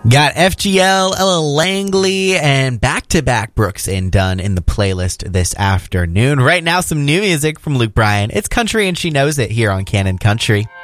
Got FGL, Ella Langley, and back-to-back Brooks and Dunn in the playlist this afternoon. Right now, some new music from Luke Bryan. It's Country and She Knows It here on Canon Country.